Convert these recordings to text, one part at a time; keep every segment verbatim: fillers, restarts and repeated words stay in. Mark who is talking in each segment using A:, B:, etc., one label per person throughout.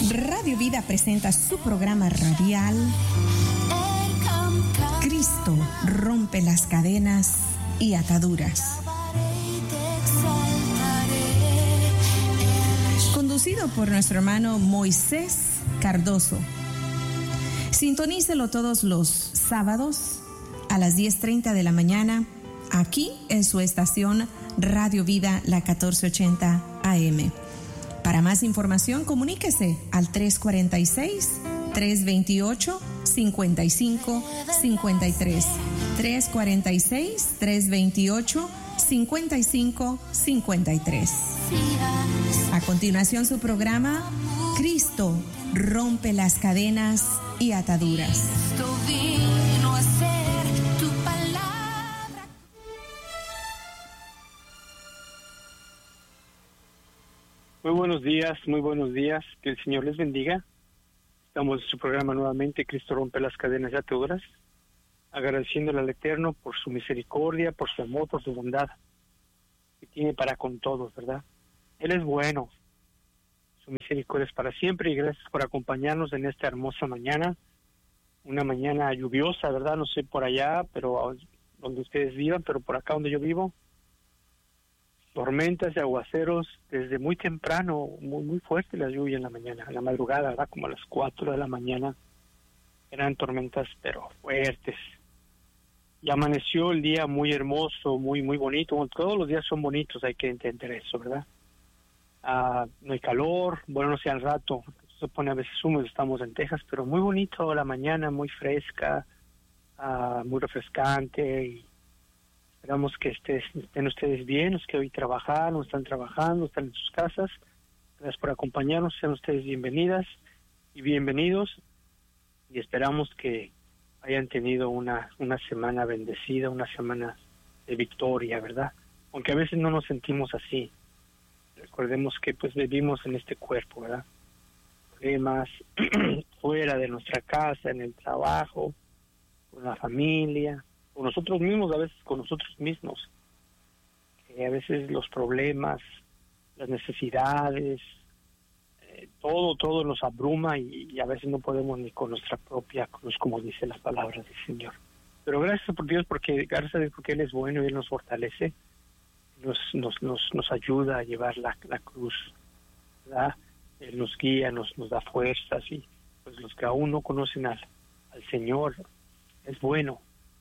A: Radio Vida presenta su programa radial Cristo rompe las cadenas y ataduras. Conducido por nuestro hermano Moisés Cardoso. Sintonícelo todos los sábados a las diez treinta de la mañana aquí en su estación Radio Vida, la catorce ochenta A M. Para más información, comuníquese al tres cuatro seis, tres dos ocho, cinco cinco cinco tres. tres cuatro seis, tres dos ocho, cinco cinco cinco tres. A continuación, su programa Cristo rompe las cadenas y ataduras.
B: Muy buenos días, muy buenos días. Que el Señor les bendiga. Estamos en su programa nuevamente, Cristo rompe las cadenas y ataduras, agradeciéndole al Eterno por su misericordia, por su amor, por su bondad que tiene para con todos, ¿verdad? Él es bueno. Su misericordia es para siempre y gracias por acompañarnos en esta hermosa mañana. Una mañana lluviosa, ¿verdad? No sé por allá, pero donde ustedes vivan, pero por acá donde yo vivo, tormentas y aguaceros desde muy temprano, muy muy fuerte la lluvia en la mañana, en la madrugada, ¿verdad? Como a las cuatro de la mañana, eran tormentas pero fuertes. Y amaneció el día muy hermoso, muy muy bonito. Bueno, todos los días son bonitos, hay que entender eso, ¿verdad? Ah, no hay calor, bueno, no sé al rato, se pone a veces húmedo, estamos en Texas, pero muy bonito la mañana, muy fresca, ah, muy refrescante. Y esperamos que estés, estén ustedes bien, los que hoy trabajan, no están trabajando, están en sus casas. Gracias por acompañarnos, sean ustedes bienvenidas y bienvenidos. Y esperamos que hayan tenido una, una semana bendecida, una semana de victoria, ¿verdad? Aunque a veces no nos sentimos así. Recordemos que pues vivimos en este cuerpo, ¿verdad? Problemas fuera de nuestra casa, en el trabajo, con la familia, con nosotros mismos, a veces con nosotros mismos, que a veces los problemas, las necesidades, eh, todo, todo nos abruma y, y a veces no podemos ni con nuestra propia cruz, como dice la palabra del Señor. Pero gracias por Dios, porque gracias a Dios porque Él es bueno y Él nos fortalece, nos nos nos, nos ayuda a llevar la, la cruz, ¿verdad? Él nos guía, nos, nos da fuerzas y pues los que aún no conocen al, al Señor, es bueno,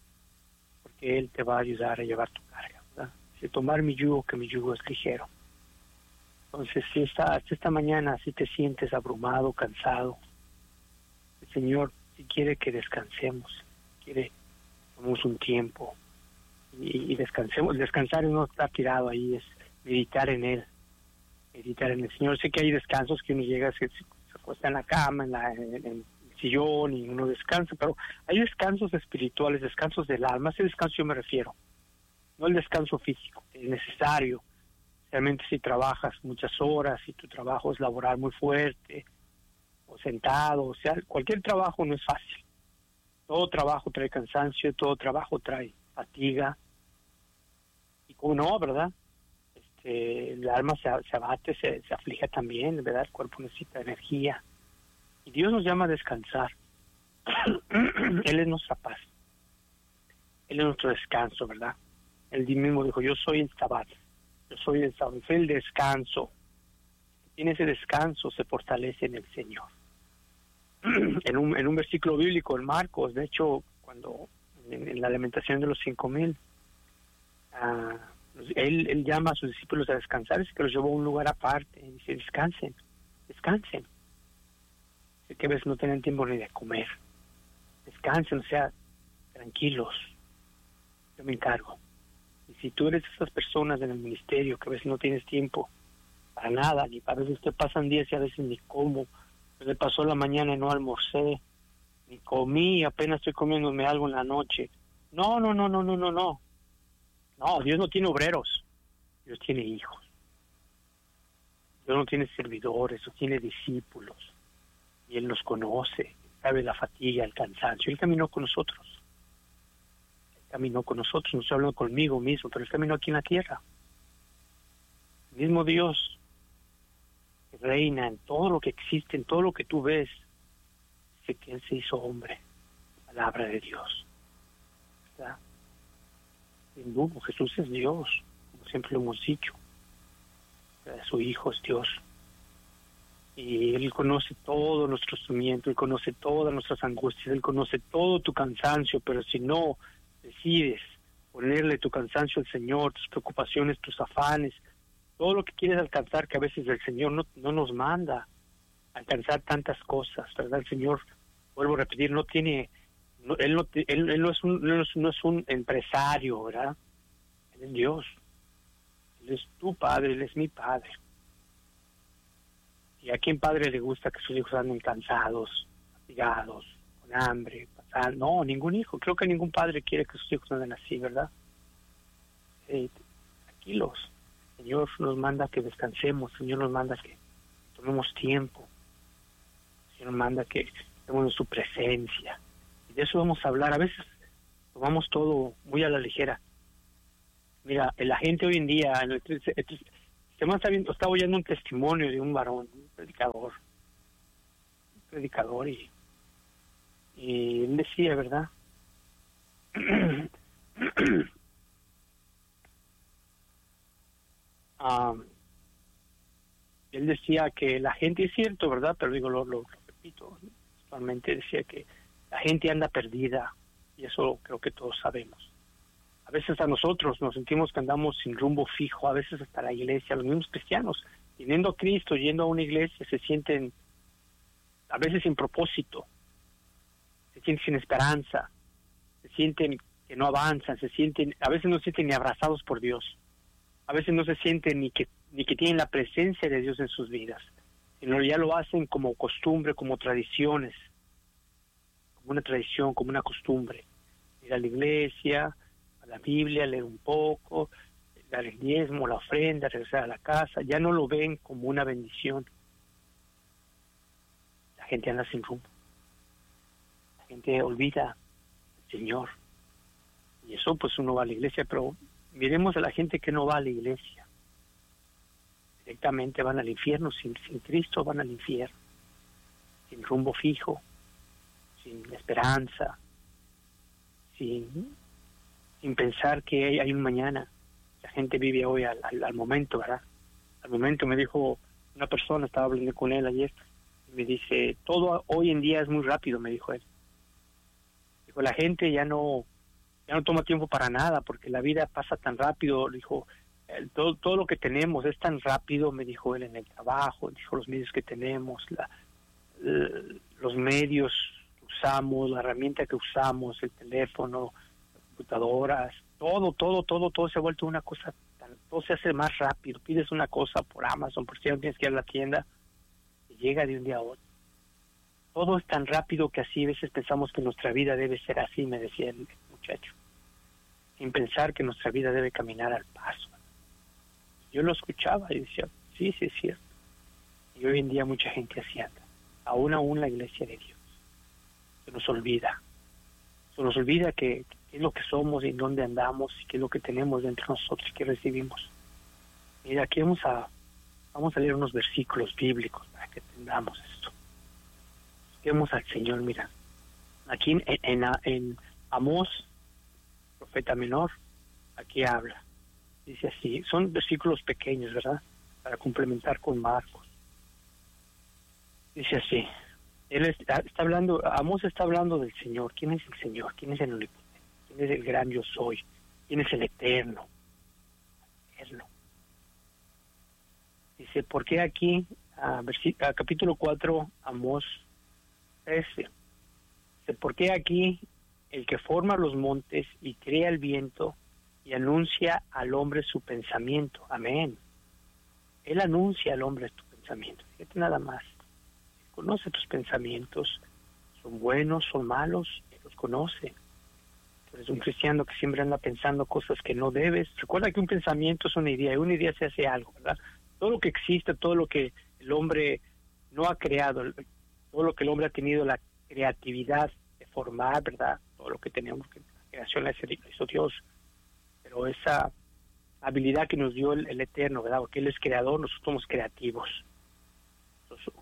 B: que Él te va a ayudar a llevar tu carga, ¿verdad? Si tomar mi yugo, que mi yugo es ligero. Entonces, si esta, si esta mañana si te sientes abrumado, cansado, el Señor si quiere que descansemos, quiere tomemos un tiempo y, y descansemos. Descansar no está tirado ahí, es meditar en Él, meditar en el Señor. Sé que hay descansos que uno llega, se, se acuesta en la cama, en la... En, en, sillón y uno descansa, pero hay descansos espirituales, descansos del alma. A ese descanso yo me refiero, no el descanso físico, es necesario, realmente si trabajas muchas horas, si tu trabajo es laboral muy fuerte, o sentado, o sea, cualquier trabajo no es fácil. Todo trabajo trae cansancio, todo trabajo trae fatiga, y como no, ¿verdad? Este, el alma se, se abate, se, se aflige también, ¿verdad? El cuerpo necesita energía. Y Dios nos llama a descansar. Él es nuestra paz. Él es nuestro descanso, ¿verdad? Él mismo dijo, yo soy el Sabbat. Yo soy el Sabbat, soy el descanso. En ese descanso se fortalece en el Señor. En un, en un versículo bíblico, en Marcos, de hecho, cuando en, en la alimentación de los cinco mil, uh, él, él llama a sus discípulos a descansar, es que los llevó a un lugar aparte. Y dice, descansen, descansen. Que a veces no tienen tiempo ni de comer. Descansen, o sea, tranquilos. Yo me encargo. Y si tú eres de esas personas en el ministerio que a veces no tienes tiempo para nada, ni a veces te pasan días y a veces ni como, me pasó la mañana y no almorcé, ni comí, apenas estoy comiéndome algo en la noche. No, no, no, no, no, no, no. No, Dios no tiene obreros. Dios tiene hijos. Dios no tiene servidores, Dios tiene discípulos. Y Él nos conoce, sabe la fatiga, el cansancio. Él caminó con nosotros. Él caminó con nosotros, no estoy hablando conmigo mismo, pero Él caminó aquí en la tierra. El mismo Dios que reina en todo lo que existe, en todo lo que tú ves, dice que Él se hizo hombre, palabra de Dios. ¿Verdad? Sin duda, Jesús es Dios, como siempre lo hemos dicho. ¿Verdad? Su Hijo es Dios. Y Él conoce todo nuestro sufrimiento, Él conoce todas nuestras angustias, Él conoce todo tu cansancio, pero si no decides ponerle tu cansancio al Señor, tus preocupaciones, tus afanes, todo lo que quieres alcanzar, que a veces el Señor no, no nos manda a alcanzar tantas cosas, ¿verdad? El Señor, vuelvo a repetir, no tiene, no, él, no, él, él no, es un, no, es, no es un empresario, ¿verdad? Él es Dios, Él es tu Padre, Él es mi Padre. ¿Y a quién padre le gusta que sus hijos anden cansados, fatigados, con hambre, pasando? No, ningún hijo. Creo que ningún padre quiere que sus hijos anden así, ¿verdad? Eh, tranquilos. El Señor nos manda que descansemos. El Señor nos manda que tomemos tiempo. El Señor nos manda que estemos en su presencia. Y de eso vamos a hablar. A veces tomamos todo muy a la ligera. Mira, la gente hoy en día... En el, el, el, Estaba, viendo, estaba oyendo un testimonio de un varón, un predicador, un predicador y, y él decía, ¿verdad? um, él decía que la gente, es cierto, ¿verdad? Pero digo, lo, lo, lo repito, actualmente decía que la gente anda perdida y eso creo que todos sabemos. A veces a nosotros nos sentimos que andamos sin rumbo fijo, a veces hasta la iglesia, los mismos cristianos, teniendo a Cristo, yendo a una iglesia, se sienten a veces sin propósito, se sienten sin esperanza, se sienten que no avanzan, se sienten, a veces no se sienten ni abrazados por Dios, a veces no se sienten ni que, ni que tienen la presencia de Dios en sus vidas, sino ya lo hacen como costumbre, como tradiciones, como una tradición, como una costumbre, ir a la iglesia, la Biblia, leer un poco, dar el diezmo, la ofrenda, regresar a la casa, ya no lo ven como una bendición. La gente anda sin rumbo. La gente olvida al Señor. Y eso pues uno va a la iglesia, pero miremos a la gente que no va a la iglesia. Directamente van al infierno, sin, sin Cristo van al infierno. Sin rumbo fijo, sin esperanza, sin... sin pensar que hay, hay un mañana. La gente vive hoy al, al, al momento, ¿verdad? Al momento. Me dijo una persona, estaba hablando con él ayer, y me dice, todo hoy en día es muy rápido, me dijo él. Dijo, la gente ya no ya no toma tiempo para nada, porque la vida pasa tan rápido. Dijo, el, todo, todo lo que tenemos es tan rápido, me dijo él, en el trabajo, dijo, los medios que tenemos, la, el, los medios que usamos, la herramienta que usamos, el teléfono, computadoras, todo, todo, todo, todo se ha vuelto una cosa, tan, todo se hace más rápido. Pides una cosa por Amazon, por si no tienes que ir a la tienda, y llega de un día a otro. Todo es tan rápido que así a veces pensamos que nuestra vida debe ser así, me decía el muchacho, sin pensar que nuestra vida debe caminar al paso. Yo lo escuchaba y decía, sí, sí es cierto. Y hoy en día mucha gente así anda, aún aún la iglesia de Dios. Se nos olvida, se nos olvida que qué es lo que somos y dónde andamos y qué es lo que tenemos dentro de nosotros y qué recibimos. Mira, aquí vamos a vamos a leer unos versículos bíblicos para que entendamos esto. Busquemos al Señor, mira. Aquí en, en, en Amós, profeta menor, aquí habla. Dice así, son versículos pequeños, ¿verdad? Para complementar con Marcos. Dice así, él está, está hablando, Amós está hablando del Señor. ¿Quién es el Señor? ¿Quién es el omnipotente? ¿Quién es el gran yo soy? ¿Quién es el eterno? Eterno. Dice, ¿por qué aquí, a, a capítulo cuatro, Amós trece? Dice, ¿por qué aquí el que forma los montes y crea el viento y anuncia al hombre su pensamiento? Amén. Él anuncia al hombre tu pensamiento. Fíjate nada más. Él conoce tus pensamientos. Son buenos, son malos. Él los conoce. Eres un cristiano que siempre anda pensando cosas que no debes. Recuerda que un pensamiento es una idea, y una idea se hace algo, ¿verdad? Todo lo que existe, todo lo que el hombre no ha creado, todo lo que el hombre ha tenido la creatividad de formar, ¿verdad? Todo lo que tenemos, que la creación la hizo Dios. Pero esa habilidad que nos dio el, el Eterno, ¿verdad? Porque Él es creador, nosotros somos creativos.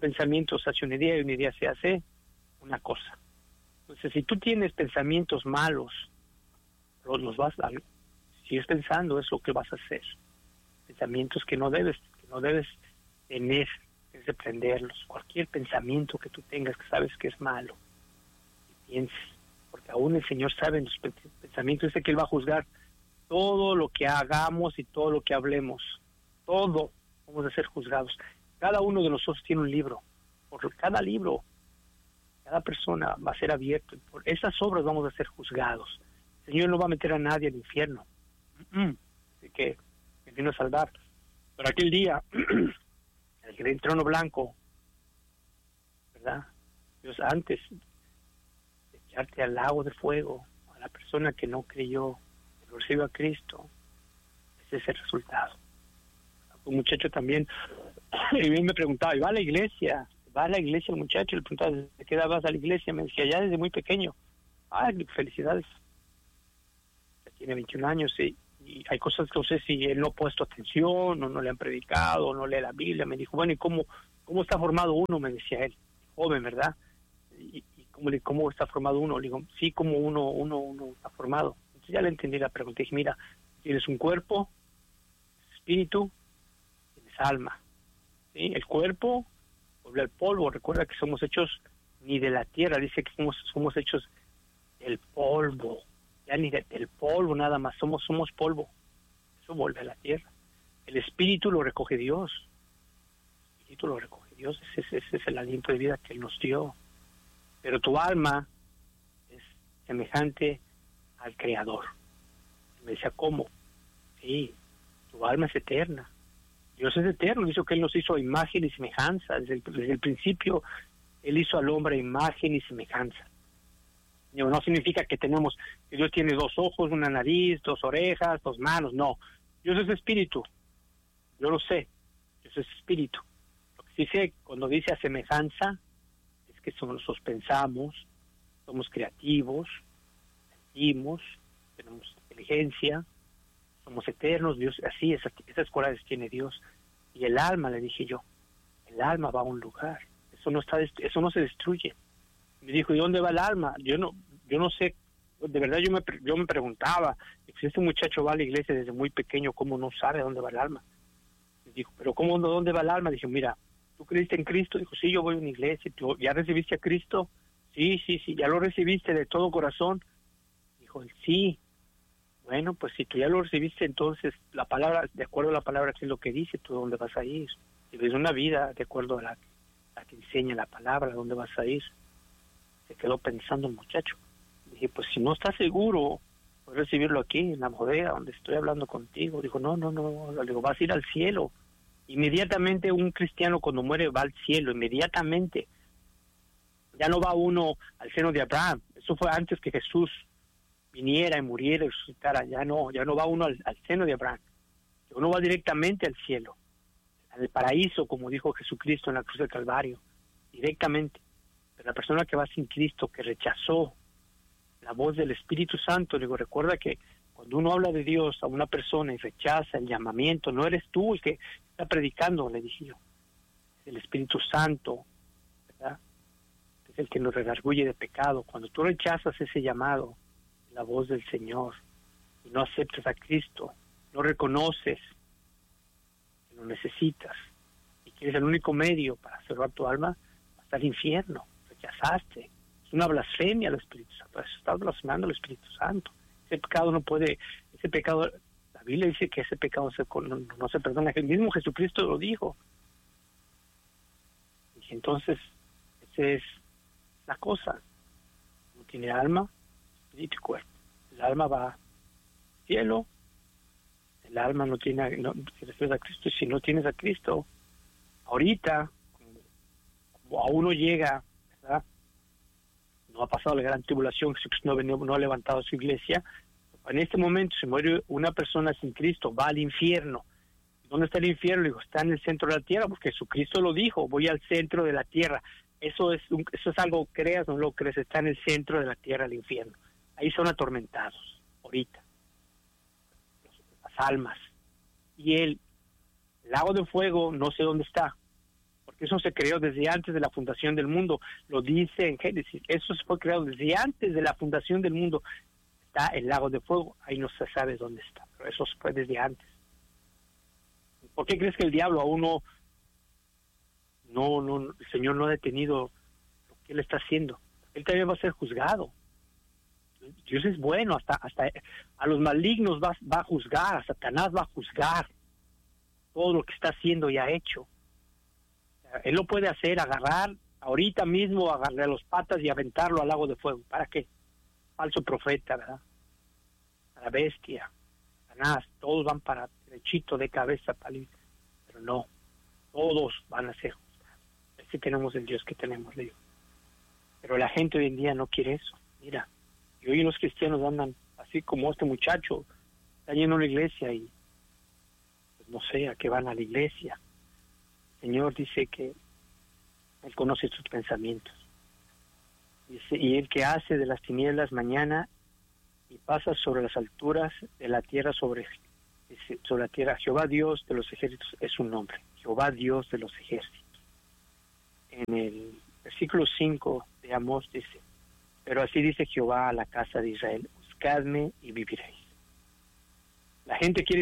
B: pensamientos hace una idea y una idea se hace una cosa. Entonces, si tú tienes pensamientos malos, los, los vas a, si sigues pensando, es lo que vas a hacer. Pensamientos que no debes, que no debes tener, debes de prenderlos. Cualquier pensamiento que tú tengas que sabes que es malo, y pienses, porque aún el Señor sabe en los pensamientos, dice que Él va a juzgar todo lo que hagamos y todo lo que hablemos. Todo vamos a ser juzgados. Cada uno de nosotros tiene un libro. Por cada libro, cada persona va a ser abierto. Por esas obras vamos a ser juzgados. El Señor no va a meter a nadie al infierno. Mm-mm. Así que me vino a salvar. Pero aquel día, el gran trono blanco, ¿verdad? Dios, antes de echarte al lago de fuego, a la persona que no creyó, que no recibió a Cristo, ese es el resultado. Un muchacho también, y bien me preguntaba, ¿y va a la iglesia? ¿Va a la iglesia el muchacho? Le preguntaba, ¿de qué edad vas a la iglesia? Me decía, ya desde muy pequeño. Ay, felicidades. Ya tiene veintiún años y, y hay cosas que no sé si él no ha puesto atención, o no le han predicado, o no lee la Biblia. Me dijo, bueno, ¿y cómo, cómo está formado uno? Me decía él, joven, ¿verdad? ¿Y, y cómo, cómo está formado uno? Le digo, sí, como uno, uno, uno está formado. Entonces ya le entendí la pregunta. Dije, mira, tienes un cuerpo, espíritu, alma, ¿sí? El cuerpo vuelve al polvo. Recuerda que somos hechos ni de la tierra, dice que somos, somos hechos del polvo, ya ni de, del polvo nada más, somos, somos polvo, eso vuelve a la tierra. El espíritu lo recoge Dios, el espíritu lo recoge Dios, ese, ese es el aliento de vida que Él nos dio, pero tu alma es semejante al Creador. Me decía, ¿cómo? Sí, tu alma es eterna. Dios es eterno, dice que Él nos hizo a imagen y semejanza. Desde el, desde el principio, Él hizo al hombre a imagen y semejanza. No, no significa que tenemos, que Dios tiene dos ojos, una nariz, dos orejas, dos manos, no. Dios es espíritu, yo lo sé, Dios es espíritu. Lo que sí sé, cuando dice a semejanza, es que somos, nosotros pensamos, somos creativos, sentimos, tenemos inteligencia, somos eternos, Dios, así, esas, esas cualidades tiene Dios. Y el alma, le dije yo, el alma va a un lugar, eso no está, eso no se destruye. Me dijo, ¿y dónde va el alma? Yo no, yo no sé, de verdad yo me, yo me preguntaba, si este muchacho va a la iglesia desde muy pequeño, ¿cómo no sabe dónde va el alma? Me dijo, ¿pero cómo, dónde va el alma? Dije, mira, ¿tú creíste en Cristo? Dijo, sí, yo voy a una iglesia. ¿Tú ya recibiste a Cristo? Sí, sí, sí, ¿ya lo recibiste de todo corazón? Dijo, sí. Bueno, pues si tú ya lo recibiste, entonces la palabra, de acuerdo a la palabra, que es lo que dice, tú dónde vas a ir. Si ves una vida de acuerdo a la, la que enseña la palabra, ¿dónde vas a ir? Se quedó pensando el muchacho. Dije, pues si no estás seguro, puedes recibirlo aquí, en la bodega, donde estoy hablando contigo. Dijo, no, no, no, le digo, vas a ir al cielo. Inmediatamente un cristiano cuando muere va al cielo, inmediatamente. Ya no va uno al seno de Abraham. Eso fue antes que Jesús viniera y muriera y resucitara. Ya no, ya no va uno al, al seno de Abraham. Uno va directamente al cielo, al paraíso, como dijo Jesucristo en la cruz del Calvario, directamente. Pero la persona que va sin Cristo, que rechazó la voz del Espíritu Santo, le digo, recuerda que cuando uno habla de Dios a una persona y rechaza el llamamiento, no eres tú el que está predicando, le dije yo, es el Espíritu Santo, ¿verdad? Es el que nos redarguye de pecado. Cuando tú rechazas ese llamado, la voz del Señor, y no aceptas a Cristo, no reconoces que lo necesitas, y que eres el único medio para salvar tu alma, hasta el infierno, rechazaste. Es una blasfemia al Espíritu Santo, estás blasfemando al Espíritu Santo. Ese pecado no puede, ese pecado, la Biblia dice que ese pecado se, no, no se perdona, el mismo Jesucristo lo dijo. Y entonces, esa es la cosa, no tiene alma, espíritu y cuerpo. El alma va al cielo, el alma no tiene, no, si refieres a Cristo, y si no tienes a Cristo, ahorita, como, como aún no llega, ¿verdad? No ha pasado la gran tribulación, Jesucristo no ha, venido, no ha levantado su iglesia. En este momento, si muere una persona sin Cristo, va al infierno. ¿Dónde está el infierno? Digo, está en el centro de la tierra, porque Jesucristo lo dijo, voy al centro de la tierra. Eso es, un, eso es algo, creas o no lo crees, está en el centro de la tierra, el infierno. Ahí son atormentados, ahorita, las almas. Y el lago de fuego, no sé dónde está, porque Eso se creó desde antes de la fundación del mundo. Lo dice en Génesis. Eso fue creado desde antes de la fundación del mundo. Está el lago de fuego. Ahí no se sabe dónde está. Pero eso fue desde antes. ¿Por qué crees que el diablo aún no, no, no, el Señor no ha detenido lo que él está haciendo? Él también va a ser juzgado. Dios es bueno, hasta hasta a los malignos va, va a juzgar, a Satanás va a juzgar todo lo que está haciendo y ha hecho. Él lo puede hacer, agarrar ahorita mismo, agarrar los patas y aventarlo al lago de fuego. ¿Para qué? Falso profeta, ¿verdad? A la bestia, Satanás, todos van para derechito de cabeza, palito. Pero no, todos van a ser juzgados. Así tenemos el Dios que tenemos, digo. Pero la gente hoy en día no quiere eso. Mira, y hoy los cristianos andan así como este muchacho, está yendo a la iglesia y pues no sé a qué van a la iglesia. El Señor dice que Él conoce sus pensamientos. Dice, y el que hace de las tinieblas mañana y pasa sobre las alturas de la tierra, sobre, sobre la tierra, Jehová Dios de los ejércitos es su nombre. Jehová Dios de los ejércitos. En el versículo cinco de Amós dice, pero así dice Jehová a la casa de Israel, buscadme y viviréis. La gente quiere